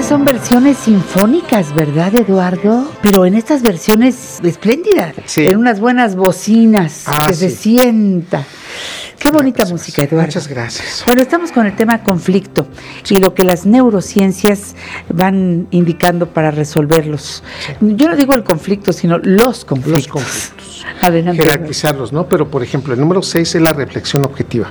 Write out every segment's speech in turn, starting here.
son versiones sinfónicas, ¿verdad, Eduardo? Pero en estas versiones espléndidas, en unas buenas bocinas, que se sienta. Qué bonita música, Eduardo. Muchas gracias. Bueno, estamos con el tema conflicto y lo que las neurociencias van indicando para resolverlos. Yo no digo el conflicto, sino los conflictos. Adelante. Jerarquizarlos, ¿no? Pero, por ejemplo, el número 6 es la reflexión objetiva.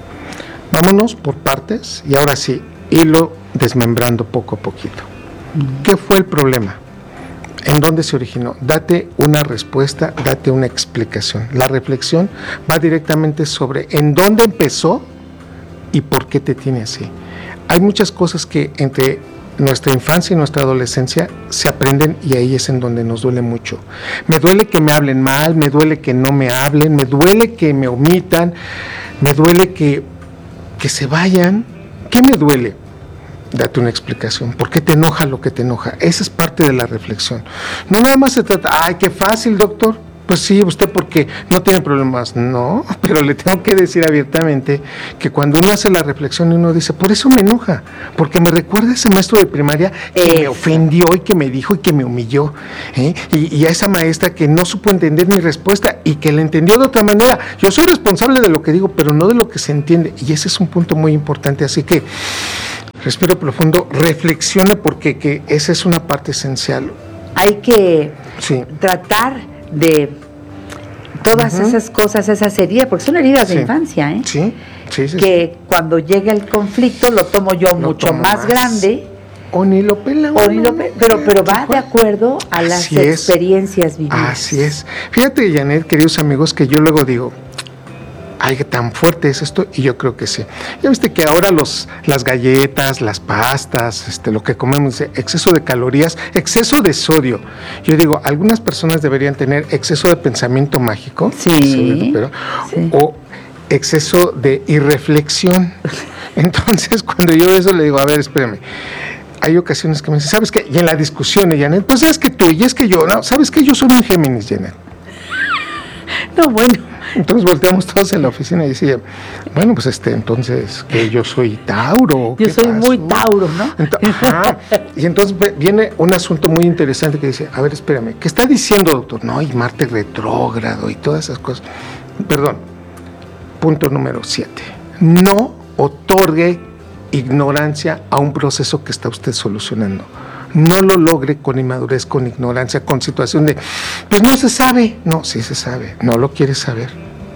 Vámonos por partes y ahora sí, irlo desmembrando poco a poquito. ¿Qué fue el problema? ¿En dónde se originó? Date una respuesta, date una explicación. La reflexión va directamente sobre en dónde empezó y por qué te tiene así. Hay muchas cosas que entre nuestra infancia y nuestra adolescencia se aprenden y ahí es en donde nos duele mucho. Me duele que me hablen mal, me duele que no me hablen, me duele que me omitan, me duele que se vayan. ¿Qué me duele? Date una explicación. ¿Por qué te enoja lo que te enoja? Esa es parte de la reflexión. No nada más se trata, ¡ay, qué fácil, doctor! Pues sí, usted porque no tiene problemas. No, pero le tengo que decir abiertamente que cuando uno hace la reflexión y uno dice, por eso me enoja, porque me recuerda a ese maestro de primaria que me ofendió y que me dijo y que me humilló, y a esa maestra que no supo entender mi respuesta y que la entendió de otra manera. Yo soy responsable de lo que digo, pero no de lo que se entiende, y ese es un punto muy importante, así que respiro profundo, reflexione porque que esa es una parte esencial. Hay que tratar de todas esas cosas, esa herida, porque son heridas de infancia, Sí. Que cuando llega el conflicto lo tomo yo mucho más grande. O ni lo pela. Pero va de acuerdo a las experiencias vividas. Así es. Fíjate, Janet, queridos amigos, que yo luego digo, ay, tan fuerte es esto, y yo creo que sí. Ya viste que ahora las galletas, las pastas, lo que comemos, exceso de calorías, exceso de sodio. Yo digo, algunas personas deberían tener exceso de pensamiento mágico, o exceso de irreflexión. Entonces, cuando yo eso le digo, a ver, espérame. Hay ocasiones que me dicen, ¿sabes qué? Y en la discusión, Janet, pues es que tú y es que yo, no, ¿sabes qué? Yo soy un Géminis, Janet. No, bueno. Entonces volteamos todos en la oficina y decía, bueno, pues entonces, que yo soy Tauro. Yo soy muy Tauro, ¿no? Y entonces viene un asunto muy interesante que dice, a ver, espérame, ¿qué está diciendo, doctor? No, y Marte retrógrado y todas esas cosas. Perdón, punto número 7. No otorgue ignorancia a un proceso que está usted solucionando. No lo logre con inmadurez, con ignorancia, con situación de, pues no se sabe. No, sí se sabe, no lo quieres saber.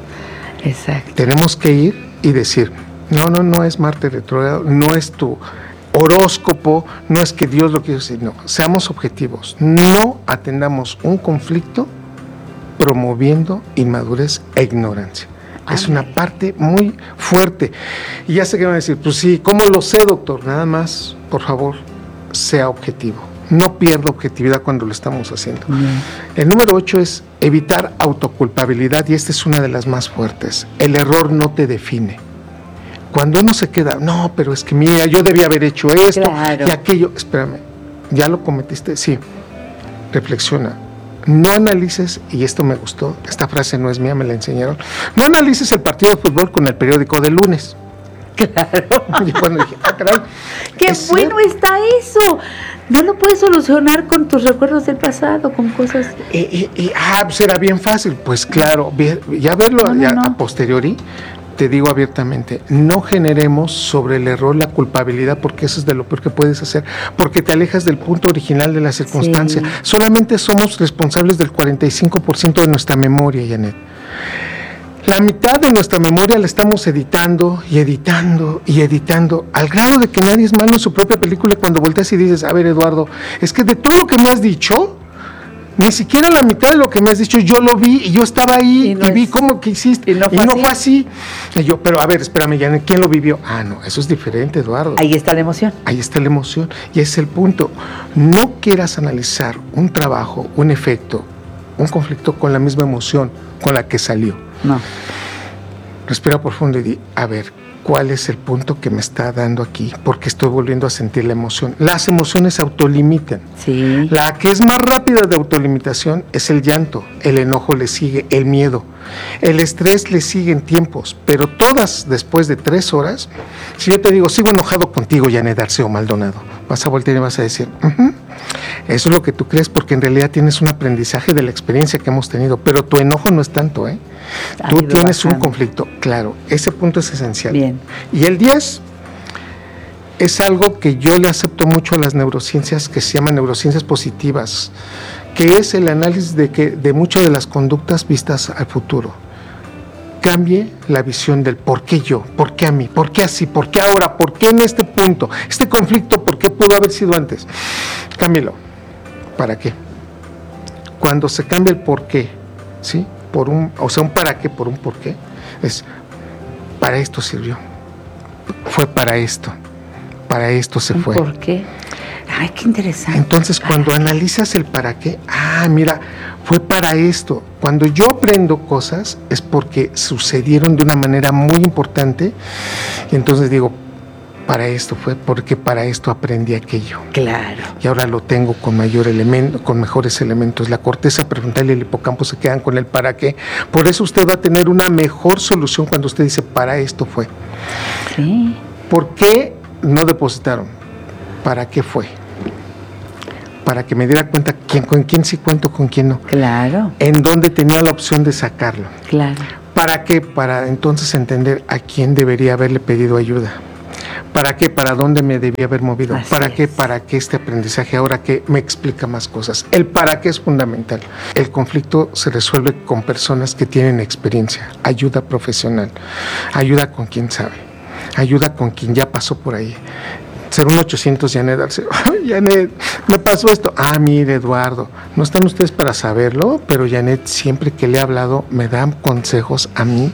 Exacto. Tenemos que ir y decir, no es Marte retrógrado, no es tu horóscopo, no es que Dios lo quiere decir, no, seamos objetivos, no atendamos un conflicto promoviendo inmadurez e ignorancia. Es una parte muy fuerte. Y ya sé que van a decir, pues sí, ¿cómo lo sé, doctor? Nada más, por favor, sea objetivo. No pierda objetividad cuando lo estamos haciendo. El número 8 es evitar autoculpabilidad, y esta es una de las más fuertes. El error no te define. Cuando uno se queda, no, pero es que mira, yo debía haber hecho esto y aquello. Espérame, ¿ya lo cometiste? Sí. Reflexiona. No analices, y esto me gustó, esta frase no es mía, me la enseñaron. No analices el partido de fútbol con el periódico del lunes. Claro. Y cuando dije, caray. ¡Qué bueno está eso! No lo puedes solucionar con tus recuerdos del pasado, con cosas. Pues era bien fácil. Pues claro, ya verlo a posteriori, te digo abiertamente, no generemos sobre el error la culpabilidad, porque eso es de lo peor que puedes hacer, porque te alejas del punto original de la circunstancia. Solamente somos responsables del 45% de nuestra memoria, Janet. La mitad de nuestra memoria la estamos editando y editando y editando, al grado de que nadie es malo en su propia película. Cuando volteas y dices, a ver, Eduardo, es que de todo lo que me has dicho, ni siquiera la mitad de lo que me has dicho yo lo vi, y yo estaba ahí y vi cómo que hiciste, y no fue así. Y yo, pero a ver, espérame, Janet, ¿quién lo vivió? No, eso es diferente, Eduardo. Ahí está la emoción. Ahí está la emoción, y ese es el punto. No quieras analizar un trabajo, un efecto, un conflicto con la misma emoción con la que salió. No. Respira profundo y di, a ver, ¿cuál es el punto que me está dando aquí? Porque estoy volviendo a sentir la emoción. Las emociones se autolimitan. Sí. La que es más rápida de autolimitación es el llanto. El enojo le sigue, el miedo. El estrés le sigue en tiempos, pero todas después de 3 horas. Si yo te digo, sigo enojado contigo, Janet Arceo Maldonado. vas a voltear y vas a decir, eso es lo que tú crees, porque en realidad tienes un aprendizaje de la experiencia que hemos tenido, pero tu enojo no es tanto, Tú tienes un conflicto, claro, ese punto es esencial. Bien. Y el 10 es algo que yo le acepto mucho a las neurociencias, que se llaman neurociencias positivas, que es el análisis de muchas de las conductas vistas al futuro. Cambie la visión del por qué yo, por qué a mí, por qué así, por qué ahora, por qué en este punto, este conflicto, por qué pudo haber sido antes. Cámbielo. ¿Para qué? Cuando se cambia el por qué, ¿sí? Un para qué por un por qué, es para esto sirvió, fue para esto se fue. ¿Por qué? Ay, qué interesante. Entonces, cuando analizas el para qué, mira, fue para esto. Cuando yo aprendo cosas es porque sucedieron de una manera muy importante, y entonces digo, para esto fue, porque para esto aprendí aquello. Claro. Y ahora lo tengo con mejores elementos. La corteza prefrontal y el hipocampo se quedan con el para qué. Por eso usted va a tener una mejor solución cuando usted dice, para esto fue. Sí. ¿Por qué no depositaron? ¿Para qué fue? Para que me diera cuenta con quién sí cuento, con quién no. Claro. En dónde tenía la opción de sacarlo. Claro. ¿Para qué? Para entonces entender a quién debería haberle pedido ayuda. ¿Para qué? ¿Para dónde me debía haber movido? Así ¿Para qué? es. ¿Para qué este aprendizaje ahora que me explica más cosas? El para qué es fundamental. El conflicto se resuelve con personas que tienen experiencia, ayuda profesional, ayuda con quien sabe, ayuda con quien ya pasó por ahí. 01800 Janet, Janet, me pasó esto. Mire, Eduardo, no están ustedes para saberlo, pero Janet siempre que le he hablado me dan consejos a mí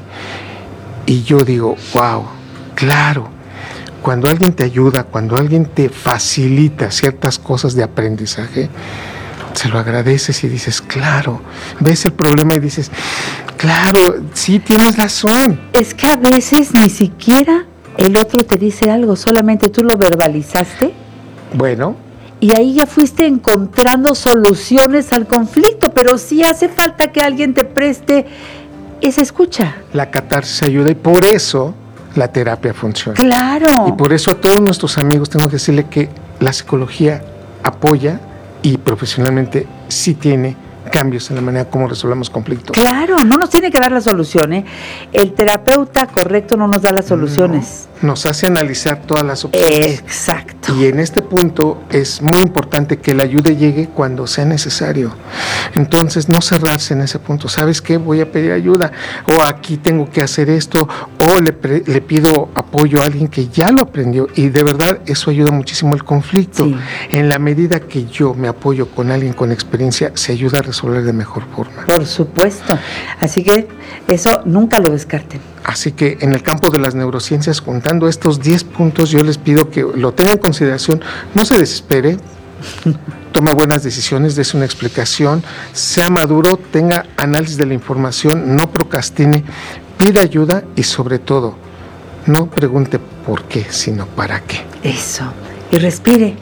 y yo digo, wow, claro. Cuando alguien te ayuda, cuando alguien te facilita ciertas cosas de aprendizaje, se lo agradeces y dices, claro, ves el problema y dices, claro, sí tienes razón. Es que a veces ni siquiera el otro te dice algo, solamente tú lo verbalizaste. Bueno. Y ahí ya fuiste encontrando soluciones al conflicto, pero sí hace falta que alguien te preste esa escucha. La catarsis ayuda y por eso la terapia funciona. Claro. Y por eso a todos nuestros amigos tengo que decirle que la psicología apoya y profesionalmente sí tiene cambios en la manera como resolvemos conflictos. Claro, no nos tiene que dar la solución, El terapeuta correcto no nos da las soluciones. No, nos hace analizar todas las opciones. Exacto. Y en este punto es muy importante que la ayuda llegue cuando sea necesario. Entonces, no cerrarse en ese punto. ¿Sabes qué? Voy a pedir ayuda. O aquí tengo que hacer esto. O le pido apoyo a alguien que ya lo aprendió. Y de verdad, eso ayuda muchísimo el conflicto. Sí. En la medida que yo me apoyo con alguien con experiencia, se ayuda a resolver de mejor forma. Por supuesto. Así que eso nunca lo descarten. Así que en el campo de las neurociencias, juntando estos 10 puntos, yo les pido que lo tengan en consideración, no se desespere, tome buenas decisiones, dése una explicación, sea maduro, tenga análisis de la información, no procrastine, pida ayuda y sobre todo, no pregunte por qué, sino para qué. Eso. Y respire,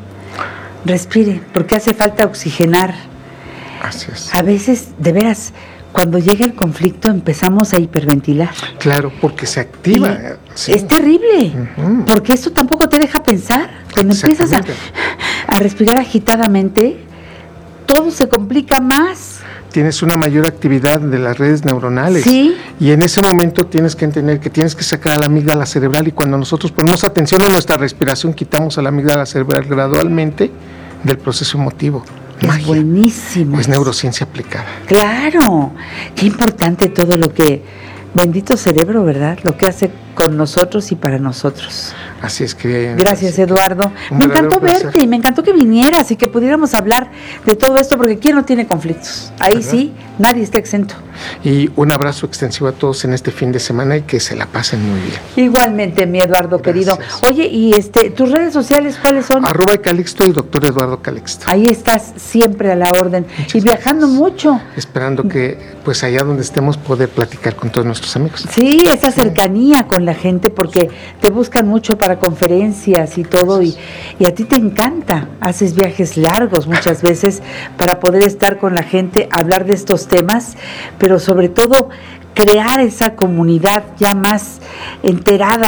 porque hace falta oxigenar. Así es. A veces, de veras, cuando llega el conflicto empezamos a hiperventilar. Claro, porque se activa. Sí. Es terrible, porque esto tampoco te deja pensar. Cuando empiezas a respirar agitadamente, todo se complica más. Tienes una mayor actividad de las redes neuronales. Sí. Y en ese momento tienes que entender que tienes que sacar a la amígdala cerebral y cuando nosotros ponemos atención a nuestra respiración, quitamos a la amígdala cerebral gradualmente del proceso emotivo. Es magia. Buenísimo. Es neurociencia aplicada. Claro, qué importante todo lo que, bendito cerebro, ¿verdad? Lo que hace con nosotros y para nosotros. Así es, querida. Gracias, Eduardo. Me encantó verte y me encantó que vinieras y que pudiéramos hablar de todo esto, porque ¿quién no tiene conflictos? Ahí ¿verdad? Sí, nadie está exento. Y un abrazo extensivo a todos en este fin de semana y que se la pasen muy bien. Igualmente, mi Eduardo. Gracias. Querido. Oye, y tus redes sociales, ¿cuáles son? @Calixto y Dr. Eduardo Calixto. Ahí estás siempre a la orden. Muchas y viajando gracias. Mucho. Esperando que, pues allá donde estemos, poder platicar con todos nuestros amigos. Sí, esa cercanía con la gente, porque te buscan mucho para conferencias y todo, y a ti te encanta. Haces viajes largos muchas veces para poder estar con la gente, hablar de estos temas, pero sobre todo crear esa comunidad ya más enterada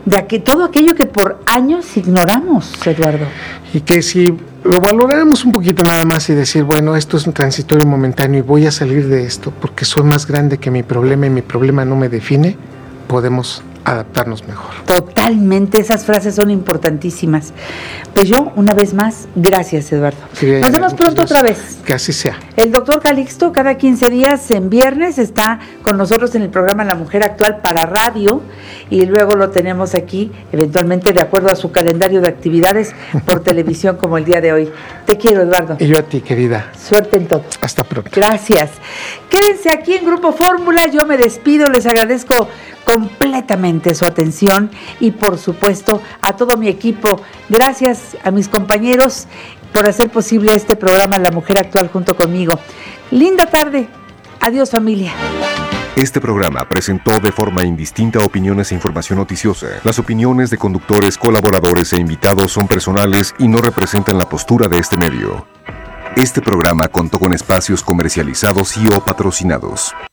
de todo aquello que por años ignoramos, Eduardo. Y que si lo valoráramos un poquito nada más y decir, bueno, esto es un transitorio momentáneo y voy a salir de esto porque soy más grande que mi problema y mi problema no me define, podemos adaptarnos mejor. Totalmente, esas frases son importantísimas. Pues yo, una vez más, gracias, Eduardo. Sí, nos vemos pronto otra vez. Que así sea. El doctor Calixto cada 15 días en viernes está con nosotros en el programa La Mujer Actual para radio y luego lo tenemos aquí, eventualmente de acuerdo a su calendario de actividades por televisión como el día de hoy. Te quiero, Eduardo. Y yo a ti, querida. Suerte en todo. Hasta pronto. Gracias. Quédense aquí en Grupo Fórmula, yo me despido, les agradezco completamente su atención y por supuesto a todo mi equipo. Gracias a mis compañeros por hacer posible este programa La Mujer Actual junto conmigo. Linda tarde. Adiós, familia. Este programa presentó de forma indistinta opiniones e información noticiosa. Las opiniones de conductores, colaboradores e invitados son personales y no representan la postura de este medio. Este programa contó con espacios comercializados y o patrocinados.